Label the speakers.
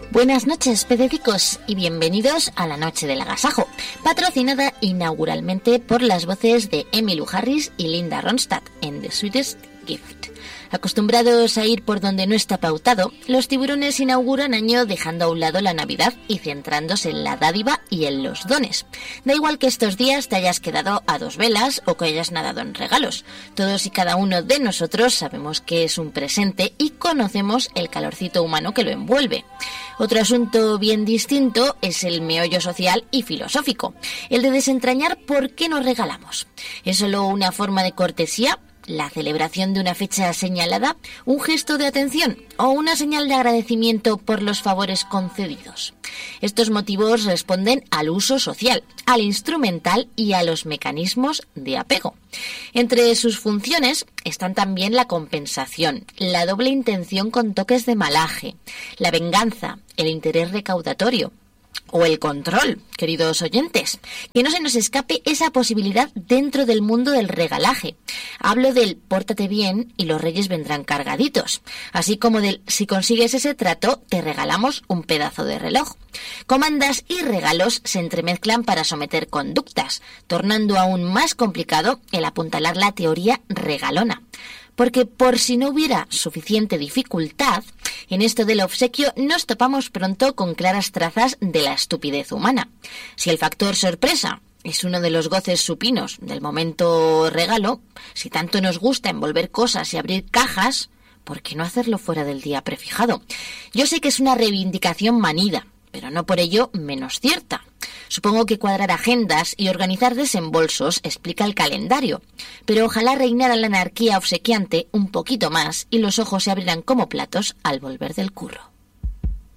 Speaker 1: Buenas noches, pececicos, y bienvenidos a la Noche del Agasajo, patrocinada inauguralmente por las voces de Emmylou Harris y Linda Ronstadt en The Sweetest Gift. Acostumbrados a ir por donde no está pautado, los tiburones inauguran año dejando a un lado la Navidad y centrándose en la dádiva y en los dones. Da igual que estos días te hayas quedado a dos velas o que hayas nadado en regalos. Todos y cada uno de nosotros sabemos que es un presente y conocemos el calorcito humano que lo envuelve. Otro asunto bien distinto es el meollo social y filosófico, el de desentrañar por qué nos regalamos. ¿Es solo una forma de cortesía, la celebración de una fecha señalada, un gesto de atención o una señal de agradecimiento por los favores concedidos? Estos motivos responden al uso social, al instrumental y a los mecanismos de apego. Entre sus funciones están también la compensación, la doble intención con toques de malaje, la venganza, el interés recaudatorio o el control, queridos oyentes. Que no se nos escape esa posibilidad dentro del mundo del regalaje. Hablo del pórtate bien y los reyes vendrán cargaditos, así como del si consigues ese trato te regalamos un pedazo de reloj. Comandas y regalos se entremezclan para someter conductas, tornando aún más complicado el apuntalar la teoría regalona. Porque por si no hubiera suficiente dificultad, en esto del obsequio nos topamos pronto con claras trazas de la estupidez humana. Si el factor sorpresa es uno de los goces supinos del momento regalo, si tanto nos gusta envolver cosas y abrir cajas, ¿por qué no hacerlo fuera del día prefijado? Yo sé que es una reivindicación manida, pero no por ello menos cierta. Supongo que cuadrar agendas y organizar desembolsos explica el calendario, pero ojalá reinara la anarquía obsequiante un poquito más y los ojos se abrirán como platos al volver del curro.